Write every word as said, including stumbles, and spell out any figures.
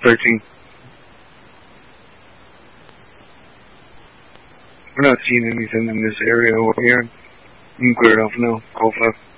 searching. We're not seeing anything in this area over here. You can clear it off now. Go fast.